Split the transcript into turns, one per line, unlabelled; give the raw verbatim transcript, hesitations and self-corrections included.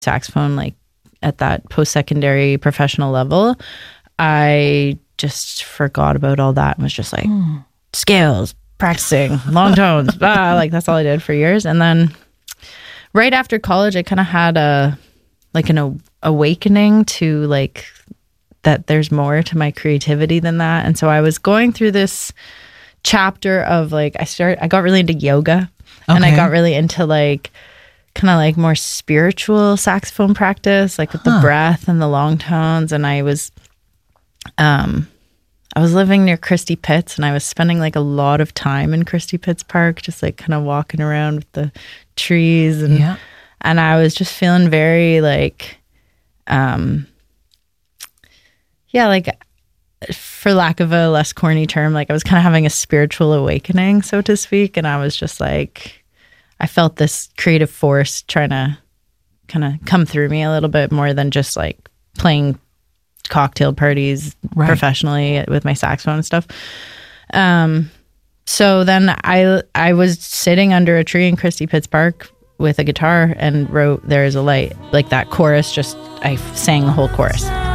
saxophone like at that post-secondary professional level, I just forgot about all that and was just like mm. scales, practicing, long tones, ah, like that's all I did for years. And then right after college, I kind of had a like an a- awakening to like that there's more to my creativity than that. And so I was going through this chapter of like I start I got really into yoga okay. and I got really into like kind of like more spiritual saxophone practice, like with huh. the breath and the long tones. And I was, um, I was living near Christie Pitts, and I was spending like a lot of time in Christie Pitts Park, just like kind of walking around with the trees, and
yeah.
and I was just feeling very like, um, yeah, like for lack of a less corny term, like I was kind of having a spiritual awakening, so to speak, and I was just like. I felt this creative force trying to kind of come through me a little bit more than just like playing cocktail parties right. professionally with my saxophone and stuff. Um, so then I I was sitting under a tree in Christie Pitts Park with a guitar and wrote "There Is a Light." Like that chorus, just I sang the whole chorus.